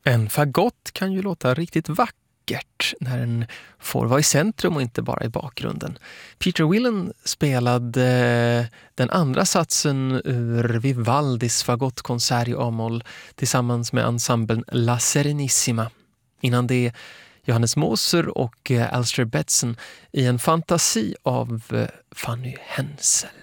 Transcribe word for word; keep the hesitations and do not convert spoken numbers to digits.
En fagott kan ju låta riktigt vackert när den får vara i centrum och inte bara i bakgrunden. Peter Willen spelade den andra satsen ur Vivaldis fagottkonsert i A-moll tillsammans med ensemblen La Serenissima. Innan det Johannes Moser och Alistair Betson i en fantasi av Fanny Hensel.